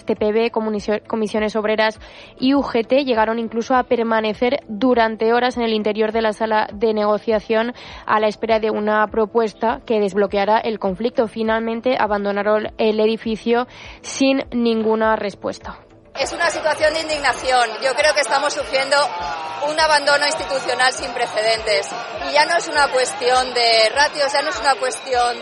TPB, Comisiones Obreras y UGT llegaron incluso a permanecer durante horas en el interior de la sala de negociación a la espera de una propuesta que desbloqueara el conflicto. Finalmente abandonaron el edificio sin ninguna respuesta. Es una situación de indignación. Yo creo que estamos sufriendo un abandono institucional sin precedentes. Y ya no es una cuestión de ratios, ya no es una cuestión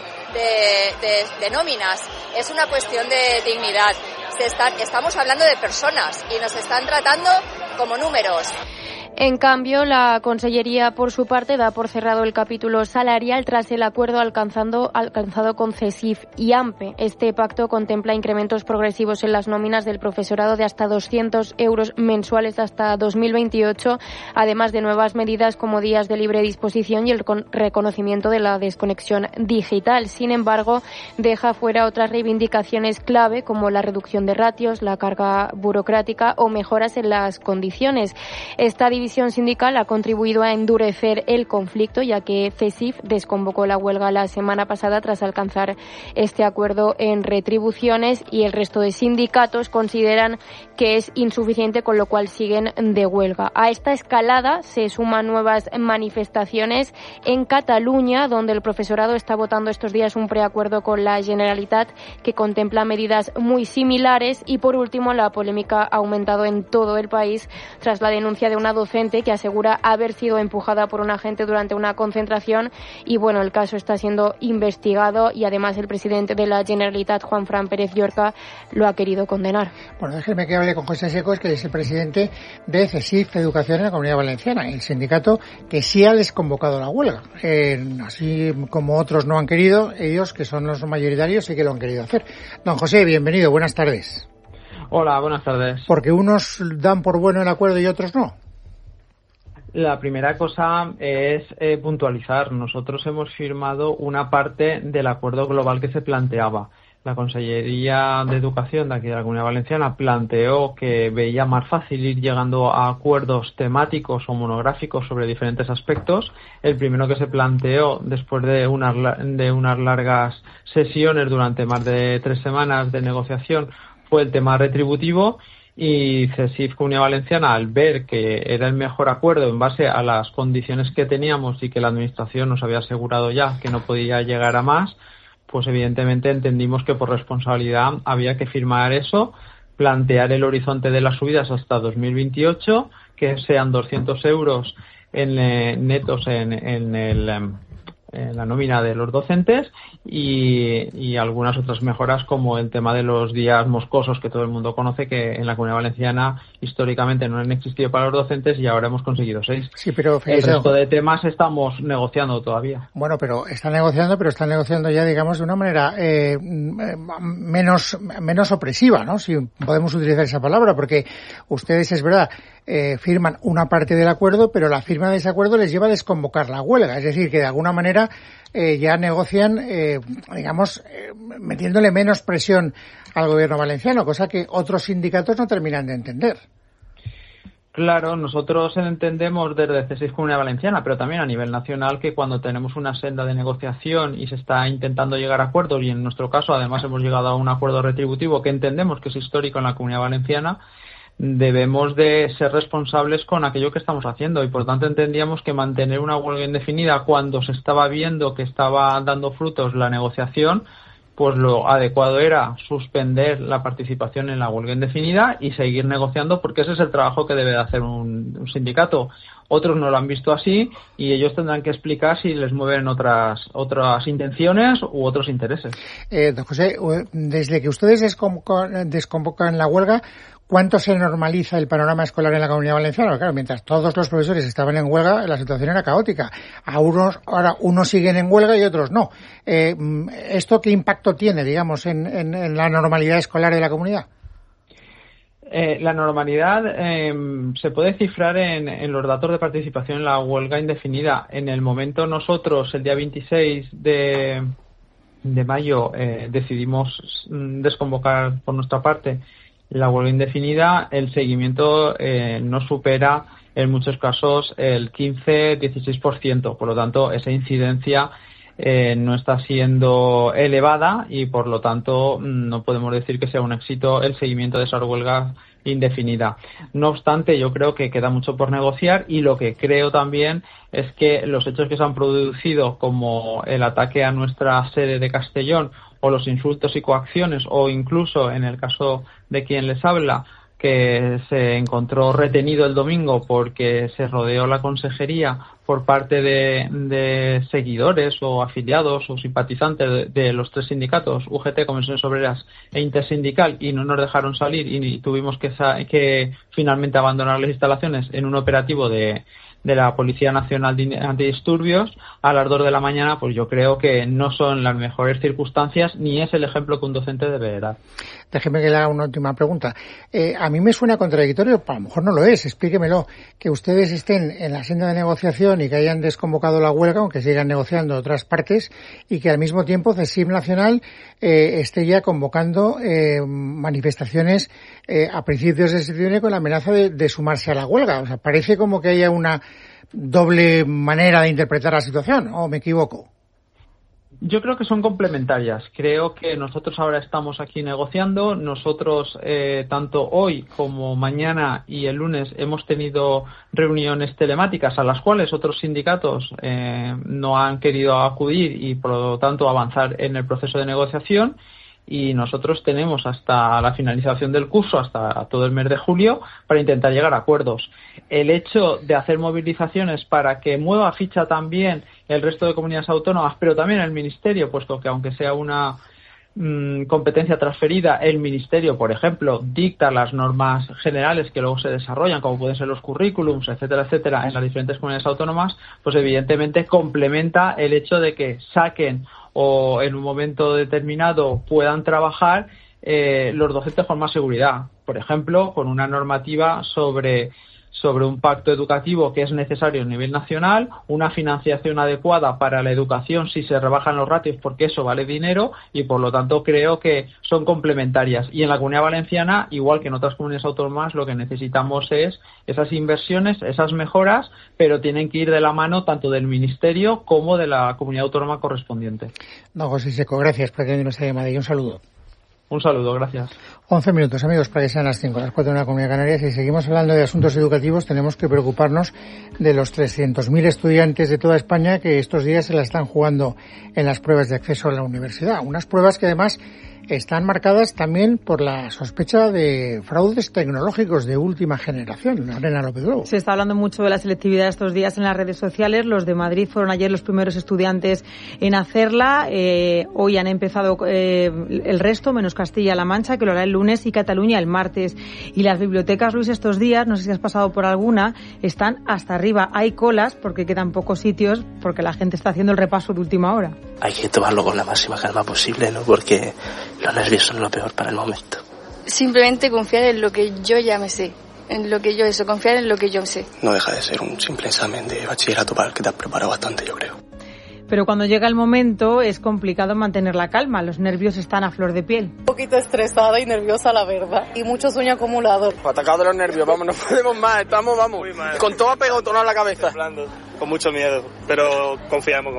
de nóminas, es una cuestión de dignidad. Estamos hablando de personas y nos están tratando como números. En cambio, la Consellería, por su parte, da por cerrado el capítulo salarial tras el acuerdo alcanzado con CESIF y AMPE. Este pacto contempla incrementos progresivos en las nóminas del profesorado de hasta 200 euros mensuales hasta 2028, además de nuevas medidas como días de libre disposición y el reconocimiento de la desconexión digital. Sin embargo, deja fuera otras reivindicaciones clave como la reducción de ratios, la carga burocrática o mejoras en las condiciones. Esta división sindical ha contribuido a endurecer el conflicto, ya que CESIF desconvocó la huelga la semana pasada tras alcanzar este acuerdo en retribuciones, y el resto de sindicatos consideran que es insuficiente, con lo cual siguen de huelga. A esta escalada se suman nuevas manifestaciones en Cataluña, donde el profesorado está votando estos días un preacuerdo con la Generalitat que contempla medidas muy similares. Y por último, la polémica ha aumentado en todo el país tras la denuncia de una docente que asegura haber sido empujada por un agente durante una concentración, y bueno, el caso está siendo investigado y además el presidente de la Generalitat, Juanfran Pérez Llorca, lo ha querido condenar. Bueno, déjeme que hable con José Secos, que es el presidente de CESIF Educación en la Comunidad Valenciana, el sindicato que sí ha desconvocado la huelga. Así como otros no han querido, ellos, que son los mayoritarios, sí que lo han querido hacer. Don José, bienvenido, buenas tardes. Hola, buenas tardes. Porque unos dan por bueno el acuerdo y otros no. La primera cosa es puntualizar. Nosotros hemos firmado una parte del acuerdo global que se planteaba. La Consellería de Educación de aquí de la Comunidad Valenciana planteó que veía más fácil ir llegando a acuerdos temáticos o monográficos sobre diferentes aspectos. El primero que se planteó después de unas largas sesiones durante más de 3 semanas de negociación fue el tema retributivo. Y CESIF Comunidad Valenciana, al ver que era el mejor acuerdo en base a las condiciones que teníamos y que la Administración nos había asegurado ya que no podía llegar a más, pues evidentemente entendimos que por responsabilidad había que firmar eso, plantear el horizonte de las subidas hasta 2028, que sean 200 euros netos en la nómina de los docentes y algunas otras mejoras, como el tema de los días moscosos, que todo el mundo conoce, que en la Comunidad Valenciana históricamente no han existido para los docentes y ahora hemos conseguido 6. Sí, pero el resto de temas estamos negociando todavía. Bueno, pero están negociando ya, digamos, de una manera menos opresiva, ¿no? Si podemos utilizar esa palabra, porque ustedes, es verdad, firman una parte del acuerdo, pero la firma de ese acuerdo les lleva a desconvocar la huelga. Es decir, que de alguna manera ya negocian, digamos, metiéndole menos presión al gobierno valenciano, cosa que otros sindicatos no terminan de entender. Claro, nosotros entendemos desde CESIF Comunidad Valenciana, pero también a nivel nacional, que cuando tenemos una senda de negociación y se está intentando llegar a acuerdos, y en nuestro caso además hemos llegado a un acuerdo retributivo que entendemos que es histórico en la Comunidad Valenciana, debemos de ser responsables con aquello que estamos haciendo, y por tanto entendíamos que mantener una huelga indefinida cuando se estaba viendo que estaba dando frutos la negociación, pues lo adecuado era suspender la participación en la huelga indefinida y seguir negociando, porque ese es el trabajo que debe de hacer un sindicato. Otros no lo han visto así y ellos tendrán que explicar si les mueven otras intenciones u otros intereses. Don José, desde que ustedes desconvocan la huelga, ¿cuánto se normaliza el panorama escolar en la Comunidad Valenciana? Claro, mientras todos los profesores estaban en huelga, la situación era caótica. Ahora unos siguen en huelga y otros no. ¿Esto qué impacto tiene, digamos, en la normalidad escolar de la comunidad? La normalidad se puede cifrar en los datos de participación en la huelga indefinida. En el momento nosotros, el día 26 de mayo, decidimos desconvocar por nuestra parte la huelga indefinida. El seguimiento no supera en muchos casos el 15-16%. Por lo tanto, esa incidencia no está siendo elevada y por lo tanto no podemos decir que sea un éxito el seguimiento de esas huelgas indefinida. No obstante, yo creo que queda mucho por negociar y lo que creo también es que los hechos que se han producido, como el ataque a nuestra sede de Castellón o los insultos y coacciones, o incluso en el caso de quien les habla, que se encontró retenido el domingo porque se rodeó la consejería por parte de seguidores o afiliados o simpatizantes de los 3 sindicatos, UGT, Comisiones Obreras e Intersindical, y no nos dejaron salir y tuvimos que finalmente abandonar las instalaciones en un operativo de la Policía Nacional de Antidisturbios a las 2 de la mañana, pues yo creo que no son las mejores circunstancias ni es el ejemplo que un docente debe dar. Déjeme que le haga una última pregunta. A mí me suena contradictorio, a lo mejor no lo es, explíquemelo, que ustedes estén en la senda de negociación y que hayan desconvocado la huelga, aunque sigan negociando otras partes, y que al mismo tiempo CESIF Nacional esté ya convocando manifestaciones a principios de septiembre con la amenaza de sumarse a la huelga. O sea, parece como que haya una doble manera de interpretar la situación, ¿o me equivoco? Yo creo que son complementarias. Creo que nosotros ahora estamos aquí negociando. Nosotros, tanto hoy como mañana y el lunes, hemos tenido reuniones telemáticas a las cuales otros sindicatos no han querido acudir y, por lo tanto, avanzar en el proceso de negociación. Y nosotros tenemos hasta la finalización del curso, hasta todo el mes de julio, para intentar llegar a acuerdos. El hecho de hacer movilizaciones para que mueva ficha también el resto de comunidades autónomas, pero también el Ministerio, puesto que aunque sea una competencia transferida, el Ministerio, por ejemplo, dicta las normas generales que luego se desarrollan, como pueden ser los currículums, etcétera, etcétera, en las diferentes comunidades autónomas, pues evidentemente complementa el hecho de que saquen o en un momento determinado puedan trabajar los docentes con más seguridad. Por ejemplo, con una normativa sobre un pacto educativo que es necesario a nivel nacional, una financiación adecuada para la educación si se rebajan los ratios, porque eso vale dinero y por lo tanto creo que son complementarias. Y en la Comunidad Valenciana, igual que en otras comunidades autónomas, lo que necesitamos es esas inversiones, esas mejoras, pero tienen que ir de la mano tanto del Ministerio como de la comunidad autónoma correspondiente. No, José Seco, gracias por tener esta llamada y un saludo. Un saludo, gracias. 11 minutos, amigos, para que sean las 5, las 4 en la Comunidad Canaria. Si seguimos hablando de asuntos educativos, tenemos que preocuparnos de los 300.000 estudiantes de toda España que estos días se la están jugando en las pruebas de acceso a la universidad. Unas pruebas que además están marcadas también por la sospecha de fraudes tecnológicos de última generación. Lorena López Lobo. Se está hablando mucho de la selectividad estos días en las redes sociales. Los de Madrid fueron ayer los primeros estudiantes en hacerla. Hoy han empezado el resto, menos Castilla-La Mancha, que lo hará el lunes, y Cataluña el martes. Y las bibliotecas, Luis, estos días, no sé si has pasado por alguna, están hasta arriba. Hay colas porque quedan pocos sitios, porque la gente está haciendo el repaso de última hora. Hay que tomarlo con la máxima calma posible, ¿no? Porque los nervios son lo peor para el momento. Simplemente confiar en lo que yo ya me sé, confiar en lo que yo sé. No deja de ser un simple examen de bachillerato para el que te has preparado bastante, yo creo. Pero cuando llega el momento es complicado mantener la calma, los nervios están a flor de piel. Un poquito estresada y nerviosa, la verdad, y mucho sueño acumulado. Atacado de los nervios, vamos, no podemos más, estamos, con todo apegotonado en la cabeza. Con mucho miedo, pero confiamos.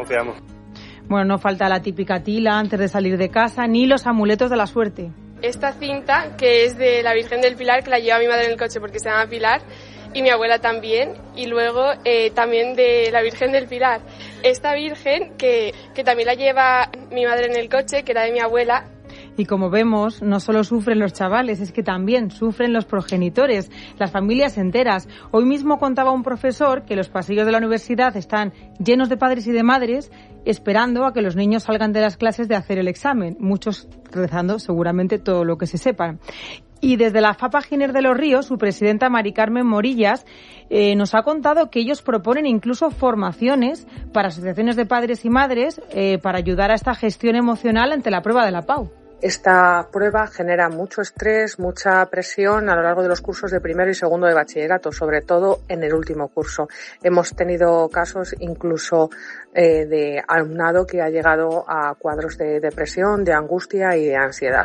Bueno, no falta la típica tila antes de salir de casa, ni los amuletos de la suerte. Esta cinta, que es de la Virgen del Pilar, que la lleva mi madre en el coche porque se llama Pilar, y mi abuela también, y luego también de la Virgen del Pilar. Esta Virgen, que también la lleva mi madre en el coche, que era de mi abuela. Y como vemos, no solo sufren los chavales, es que también sufren los progenitores, las familias enteras. Hoy mismo contaba un profesor que los pasillos de la universidad están llenos de padres y de madres esperando a que los niños salgan de las clases de hacer el examen, muchos rezando seguramente todo lo que se sepan. Y desde la FAPA Giner de los Ríos, su presidenta Mari Carmen Morillas nos ha contado que ellos proponen incluso formaciones para asociaciones de padres y madres para ayudar a esta gestión emocional ante la prueba de la PAU. Esta prueba genera mucho estrés, mucha presión a lo largo de los cursos de primero y segundo de bachillerato, sobre todo en el último curso. Hemos tenido casos incluso de alumnado que ha llegado a cuadros de depresión, de angustia y de ansiedad.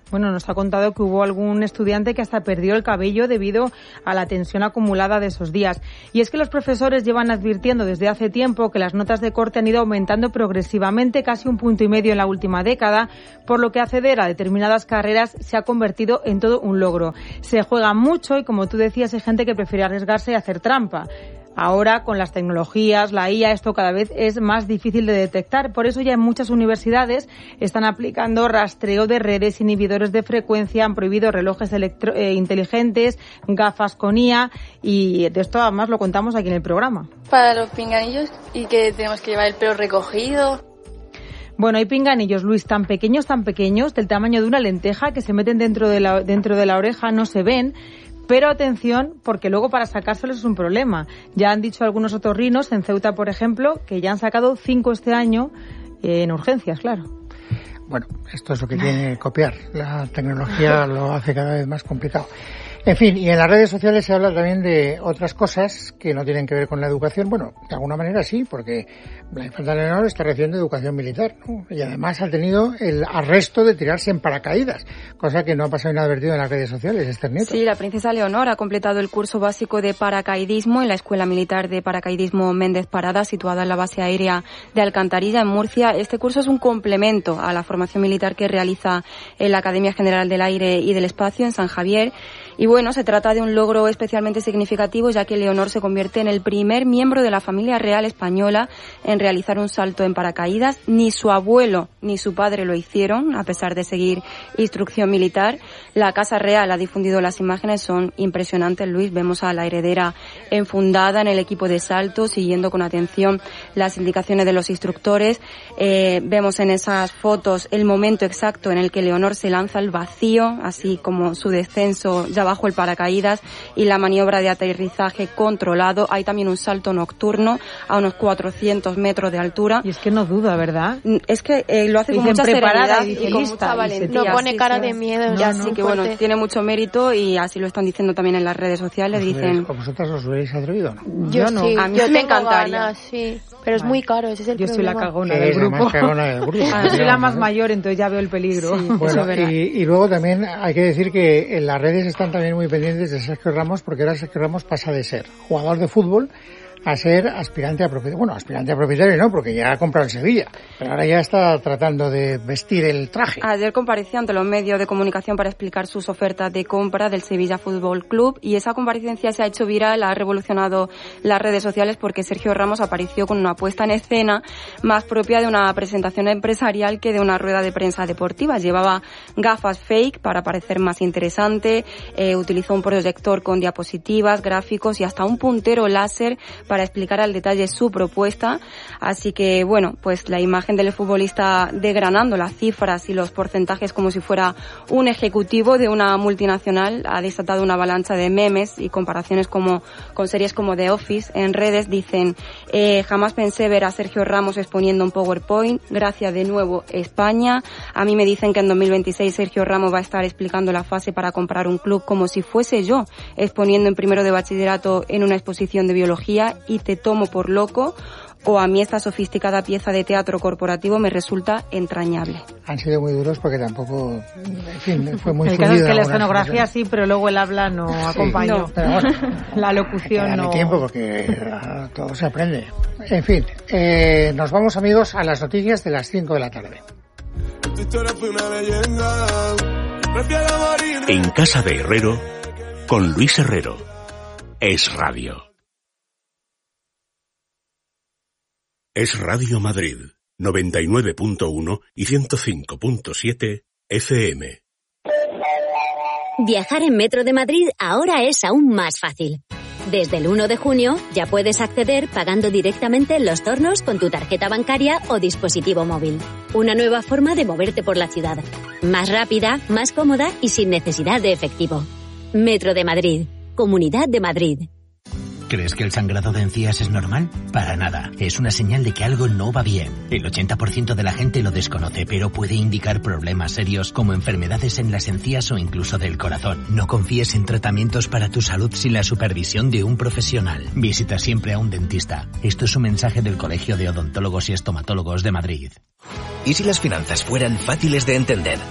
Bueno, nos ha contado que hubo algún estudiante que hasta perdió el cabello debido a la tensión acumulada de esos días. Y es que los profesores llevan advirtiendo desde hace tiempo que las notas de corte han ido aumentando progresivamente, casi 1,5 puntos en la última década, por lo que acceder a determinadas carreras se ha convertido en todo un logro. Se juega mucho y, como tú decías, hay gente que prefiere arriesgarse y hacer trampa. Ahora, con las tecnologías, la IA, esto cada vez es más difícil de detectar. Por eso ya en muchas universidades están aplicando rastreo de redes, inhibidores de frecuencia, han prohibido relojes inteligentes, gafas con IA, y de esto además lo contamos aquí en el programa. Para los pinganillos, y que tenemos que llevar el pelo recogido. Bueno, hay pinganillos, Luis, tan pequeños, del tamaño de una lenteja, que se meten dentro de la oreja, no se ven. Pero atención, porque luego para sacárselos es un problema. Ya han dicho algunos otorrinos, en Ceuta, por ejemplo, que ya han sacado 5 este año en urgencias, claro. Bueno, esto es lo que tiene que copiar. La tecnología lo hace cada vez más complicado. En fin, y en las redes sociales se habla también de otras cosas que no tienen que ver con la educación. Bueno, de alguna manera sí, porque la infanta Leonor está recibiendo educación militar, ¿no? Y además ha tenido el arresto de tirarse en paracaídas, cosa que no ha pasado inadvertido en las redes sociales, Esther Nieto. Sí, la princesa Leonor ha completado el curso básico de paracaidismo en la Escuela Militar de Paracaidismo Méndez Parada, situada en la base aérea de Alcantarilla, en Murcia. Este curso es un complemento a la formación militar que realiza en la Academia General del Aire y del Espacio en San Javier. Y bueno, se trata de un logro especialmente significativo, ya que Leonor se convierte en el primer miembro de la familia real española en realizar un salto en paracaídas. Ni su abuelo ni su padre lo hicieron, a pesar de seguir instrucción militar. La Casa Real ha difundido las imágenes, son impresionantes, Luis. Vemos a la heredera enfundada en el equipo de salto, siguiendo con atención las indicaciones de los instructores. Vemos en esas fotos el momento exacto en el que Leonor se lanza al vacío, así como su descenso ya bajo el paracaídas y la maniobra de aterrizaje controlado. Hay también un salto nocturno a unos 400 metros de altura. Y es que no duda, ¿verdad? Es que lo hace con mucha serenidad y con mucha valentía. No pone cara de miedo. Así que bueno, tiene mucho mérito y así lo están diciendo también en las redes sociales. Dicen... ¿Vosotras os hubierais atrevido, no? Yo no. Sí, a mí me encantaría. Ganas, sí. Pero es muy caro, ese es el problema. Yo soy la cagona del grupo. Soy la más mayor, entonces ya veo el peligro. Sí, bueno, y luego también hay que decir que en las redes están también muy pendientes de Sergio Ramos, porque ahora Sergio Ramos pasa de ser jugador de fútbol a ser aspirante a propietario. Bueno, aspirante a propietario no, porque ya ha comprado en Sevilla, pero ahora ya está tratando de vestir el traje. Ayer compareció ante los medios de comunicación para explicar sus ofertas de compra del Sevilla Fútbol Club, y esa comparecencia se ha hecho viral, ha revolucionado las redes sociales, porque Sergio Ramos apareció con una puesta en escena más propia de una presentación empresarial que de una rueda de prensa deportiva. Llevaba gafas fake para parecer más interesante, utilizó un proyector con diapositivas, gráficos y hasta un puntero láser para explicar al detalle su propuesta. Así que, bueno, pues la imagen del futbolista desgranando las cifras y los porcentajes como si fuera un ejecutivo de una multinacional ha desatado una avalancha de memes y comparaciones con series como The Office. En redes dicen, jamás pensé ver a Sergio Ramos exponiendo un PowerPoint, gracias de nuevo España. A mí me dicen que en 2026 Sergio Ramos va a estar explicando la fase para comprar un club como si fuese yo, exponiendo en primero de bachillerato en una exposición de biología, y te tomo por loco, o a mí esta sofisticada pieza de teatro corporativo me resulta entrañable. Han sido muy duros porque tampoco, en fin, fue muy fluido. El caso es que la escenografía sí, pero luego el habla no acompañó. No, pero bueno, la locución no. Tiempo porque todo se aprende. En fin, nos vamos, amigos, a las noticias de las 5 de la tarde. En casa de Herrero, con Luis Herrero. Es Radio. Es Radio Madrid, 99.1 y 105.7 FM. Viajar en Metro de Madrid ahora es aún más fácil. Desde el 1 de junio ya puedes acceder pagando directamente en los tornos con tu tarjeta bancaria o dispositivo móvil. Una nueva forma de moverte por la ciudad. Más rápida, más cómoda y sin necesidad de efectivo. Metro de Madrid, Comunidad de Madrid. ¿Crees que el sangrado de encías es normal? Para nada. Es una señal de que algo no va bien. El 80% de la gente lo desconoce, pero puede indicar problemas serios como enfermedades en las encías o incluso del corazón. No confíes en tratamientos para tu salud sin la supervisión de un profesional. Visita siempre a un dentista. Esto es un mensaje del Colegio de Odontólogos y Estomatólogos de Madrid. ¿Y si las finanzas fueran fáciles de entender?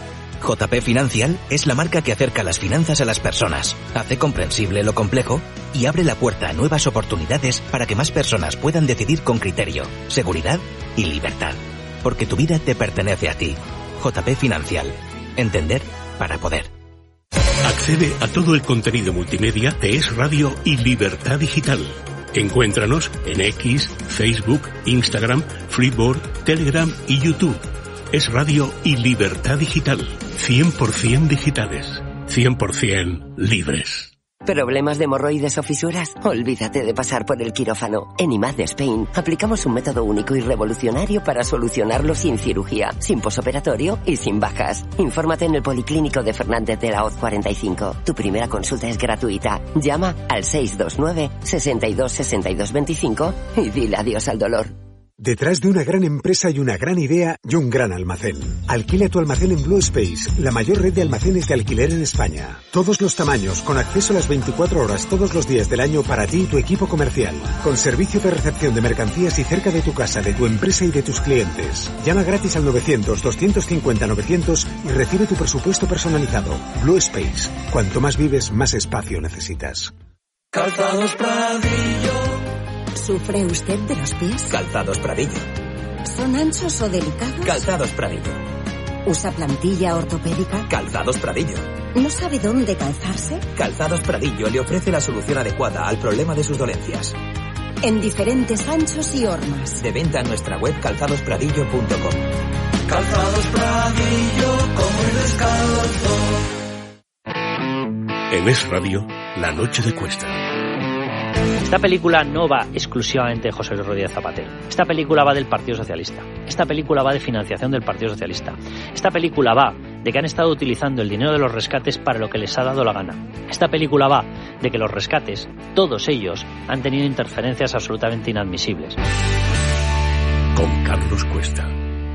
JP Financial es la marca que acerca las finanzas a las personas, hace comprensible lo complejo y abre la puerta a nuevas oportunidades para que más personas puedan decidir con criterio, seguridad y libertad. Porque tu vida te pertenece a ti. JP Financial. Entender para poder. Accede a todo el contenido multimedia de Es Radio y Libertad Digital. Encuéntranos en X, Facebook, Instagram, Freeboard, Telegram y YouTube. Es Radio y Libertad Digital. 100% digitales. 100% libres. ¿Problemas de hemorroides o fisuras? Olvídate de pasar por el quirófano. En IMAD de Spain aplicamos un método único y revolucionario para solucionarlo sin cirugía, sin posoperatorio y sin bajas. Infórmate en el Policlínico de Fernández de la Hoz 45. Tu primera consulta es gratuita. Llama al 629 62 62 25 y dile adiós al dolor. Detrás de una gran empresa hay una gran idea y un gran almacén. Alquila tu almacén en Blue Space, la mayor red de almacenes de alquiler en España. Todos los tamaños, con acceso a las 24 horas todos los días del año para ti y tu equipo comercial. Con servicio de recepción de mercancías y cerca de tu casa, de tu empresa y de tus clientes. Llama gratis al 900-250-900 y recibe tu presupuesto personalizado. Blue Space. Cuanto más vives, más espacio necesitas. Calzados Pradillo. ¿Sufre usted de los pies? Calzados Pradillo. ¿Son anchos o delicados? Calzados Pradillo. ¿Usa plantilla ortopédica? Calzados Pradillo. ¿No sabe dónde calzarse? Calzados Pradillo le ofrece la solución adecuada al problema de sus dolencias. En diferentes anchos y hormas. De venta en nuestra web calzadospradillo.com. Calzados Pradillo, como el descalzo. En Es Radio, La Noche de Cuesta. Esta película no va exclusivamente de José Luis Rodríguez Zapatero. Esta película va del Partido Socialista. Esta película va de financiación del Partido Socialista. Esta película va de que han estado utilizando el dinero de los rescates para lo que les ha dado la gana. Esta película va de que los rescates, todos ellos, han tenido interferencias absolutamente inadmisibles. Con Carlos Cuesta.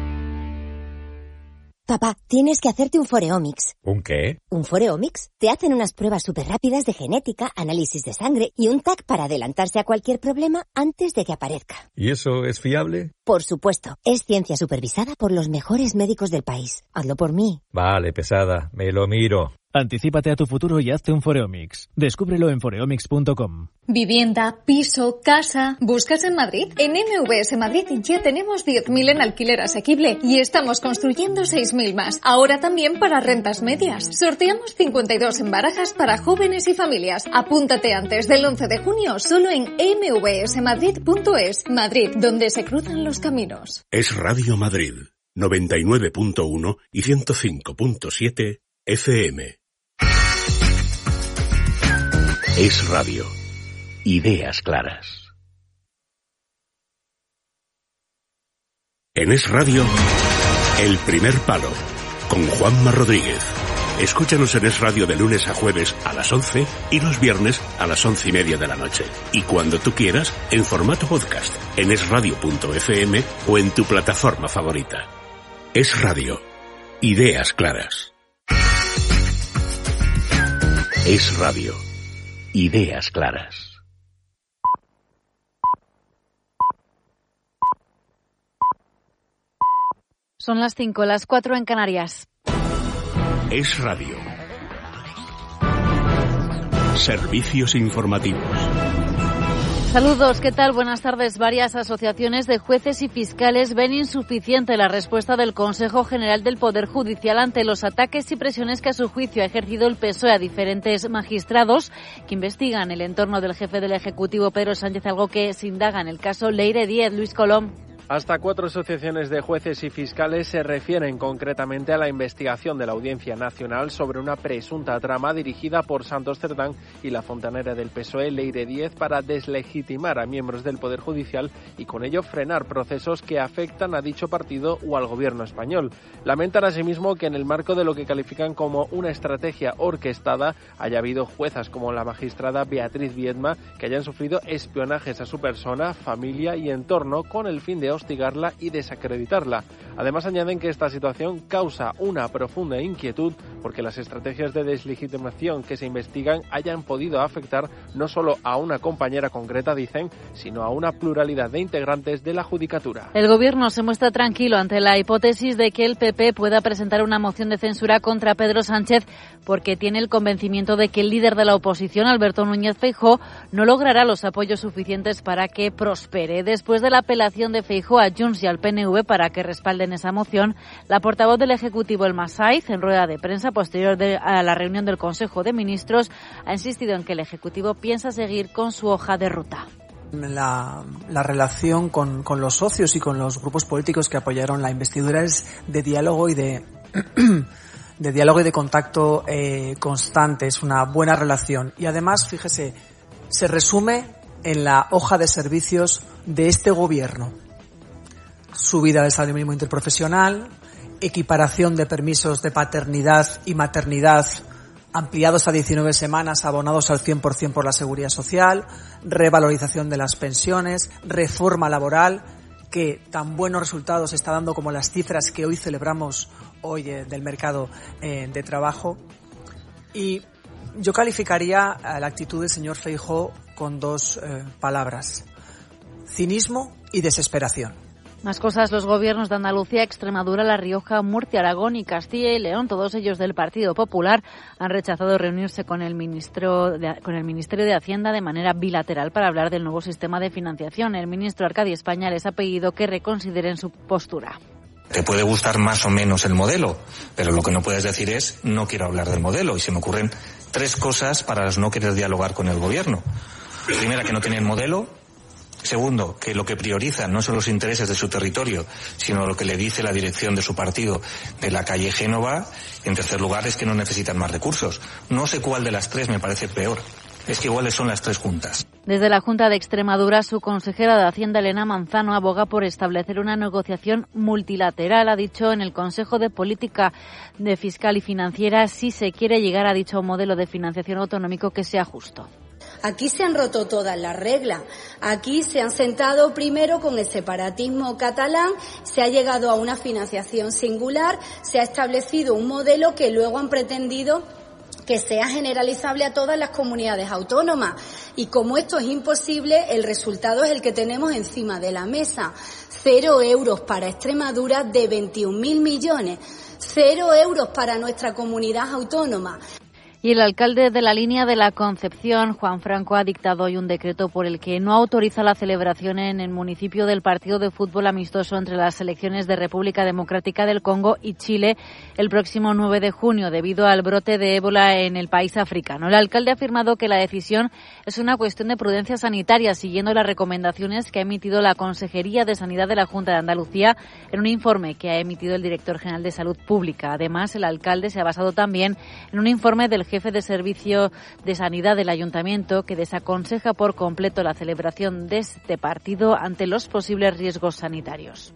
Papá, tienes que hacerte un Foreomics. ¿Un qué? ¿Un Foreomics? Te hacen unas pruebas súper rápidas de genética, análisis de sangre y un TAC para adelantarse a cualquier problema antes de que aparezca. ¿Y eso es fiable? Por supuesto. Es ciencia supervisada por los mejores médicos del país. Hazlo por mí. Vale, pesada. Me lo miro. Anticípate a tu futuro y hazte un Foreomics. Descúbrelo en foreomics.com. Vivienda, piso, casa. ¿Buscas en Madrid? En MVS Madrid ya tenemos 10.000 en alquiler asequible y estamos construyendo 6.000 más. Ahora también para rentas medias. Sorteamos 52 en barajas para jóvenes y familias. Apúntate antes del 11 de junio solo en mvsmadrid.es. Madrid, donde se cruzan los caminos. Es Radio Madrid, 99.1 y 105.7 FM. Es Radio. Ideas claras. En Es Radio, El Primer Palo, con Juanma Rodríguez. Escúchanos en Es Radio de lunes a jueves a las 11 y los viernes a las 11:30 de la noche. Y cuando tú quieras, en formato podcast, en esradio.fm o en tu plataforma favorita. Es Radio. Ideas claras. Es Radio. Ideas claras. Son las 5, las 4 en Canarias. Es Radio. Servicios informativos. Saludos, ¿qué tal? Buenas tardes. Varias asociaciones de jueces y fiscales ven insuficiente la respuesta del Consejo General del Poder Judicial ante los ataques y presiones que a su juicio ha ejercido el PSOE a diferentes magistrados que investigan el entorno del jefe del Ejecutivo, Pedro Sánchez, algo que se indaga en el caso Leire Díez. Luis Colom. Hasta 4 asociaciones de jueces y fiscales se refieren concretamente a la investigación de la Audiencia Nacional sobre una presunta trama dirigida por Santos Cerdán y la fontanera del PSOE, Leire Díez, para deslegitimar a miembros del Poder Judicial y con ello frenar procesos que afectan a dicho partido o al gobierno español. Lamentan asimismo que en el marco de lo que califican como una estrategia orquestada haya habido juezas como la magistrada Beatriz Viedma que hayan sufrido espionajes a su persona, familia y entorno con el fin de hostigarla y desacreditarla. Además añaden que esta situación causa una profunda inquietud porque las estrategias de deslegitimación que se investigan hayan podido afectar no solo a una compañera concreta, dicen, sino a una pluralidad de integrantes de la Judicatura. El Gobierno se muestra tranquilo ante la hipótesis de que el PP pueda presentar una moción de censura contra Pedro Sánchez porque tiene el convencimiento de que el líder de la oposición, Alberto Núñez Feijóo, no logrará los apoyos suficientes para que prospere. Después de la apelación de Feijóo a Junts y al PNV para que respalden esa moción, la portavoz del Ejecutivo, Elma Saiz, en rueda de prensa posterior a la reunión del Consejo de Ministros, ha insistido en que el Ejecutivo piensa seguir con su hoja de ruta. La relación con los socios y con los grupos políticos que apoyaron la investidura es de diálogo y de contacto constante. Es una buena relación. Y además, fíjese, se resume en la hoja de servicios de este Gobierno. Subida del salario mínimo interprofesional, equiparación de permisos de paternidad y maternidad ampliados a 19 semanas, abonados al 100% por la Seguridad Social, revalorización de las pensiones, reforma laboral, que tan buenos resultados está dando como las cifras que hoy celebramos hoy del mercado de trabajo. Y yo calificaría la actitud del señor Feijóo con dos palabras: cinismo y desesperación. Más cosas. Los gobiernos de Andalucía, Extremadura, La Rioja, Murcia, Aragón y Castilla y León, todos ellos del Partido Popular, han rechazado reunirse con el Ministerio de Hacienda de manera bilateral para hablar del nuevo sistema de financiación. El ministro Arcadi España les ha pedido que reconsideren su postura. Te puede gustar más o menos el modelo, pero lo que no puedes decir es no quiero hablar del modelo. Y se me ocurren tres cosas para no querer dialogar con el gobierno. Primera, que no tienen modelo. Segundo, que lo que priorizan no son los intereses de su territorio, sino lo que le dice la dirección de su partido de la calle Génova. Y en tercer lugar, es que no necesitan más recursos. No sé cuál de las tres me parece peor. Es que iguales son las tres juntas. Desde la Junta de Extremadura, su consejera de Hacienda, Elena Manzano, aboga por establecer una negociación multilateral. Ha dicho en el Consejo de Política Fiscal y Financiera si se quiere llegar a dicho modelo de financiación autonómico que sea justo. Aquí se han roto todas las reglas. Aquí se han sentado primero con el separatismo catalán, se ha llegado a una financiación singular, se ha establecido un modelo que luego han pretendido que sea generalizable a todas las comunidades autónomas. Y como esto es imposible, el resultado es el que tenemos encima de la mesa. 0 euros para Extremadura de 21.000 millones. 0 euros para nuestra comunidad autónoma. Y el alcalde de la Línea de la Concepción, Juan Franco, ha dictado hoy un decreto por el que no autoriza la celebración en el municipio del partido de fútbol amistoso entre las selecciones de República Democrática del Congo y Chile el próximo 9 de junio debido al brote de ébola en el país africano. El alcalde ha afirmado que la decisión es una cuestión de prudencia sanitaria, siguiendo las recomendaciones que ha emitido la Consejería de Sanidad de la Junta de Andalucía en un informe que ha emitido el director general de Salud Pública. Además, el alcalde se ha basado también en un informe del jefe de Servicio de Sanidad del Ayuntamiento que desaconseja por completo la celebración de este partido ante los posibles riesgos sanitarios.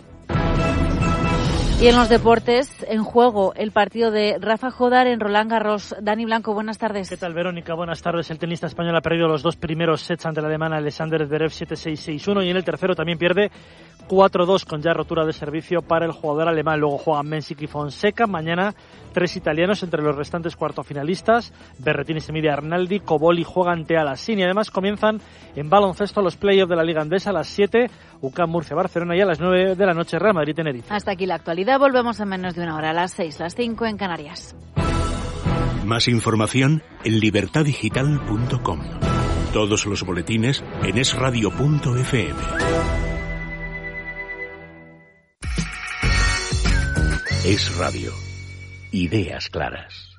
Y en los deportes, en juego el partido de Rafa Jodar en Roland Garros. Dani Blanco, buenas tardes. ¿Qué tal, Verónica? Buenas tardes. El tenista español ha perdido los dos primeros sets ante el alemán Alexander Zverev 7-6, 6-1 y en el tercero también pierde 4-2 con ya rotura de servicio para el jugador alemán. Luego juegan Mensik y Fonseca. Mañana 3 italianos entre los restantes cuartofinalistas. Berrettini se mide a Arnaldi, Cobolli juega ante Alassin y además comienzan en baloncesto los playoffs de la Liga Andesa a las 7, UCAM Murcia Barcelona y a las 9 de la noche Real Madrid Tenerife. Hasta aquí la actualidad. Volvemos en menos de una hora, a las 6, las 5 en Canarias. Más información en libertadigital.com. Todos los boletines en esradio.fm. Es Radio. Ideas claras.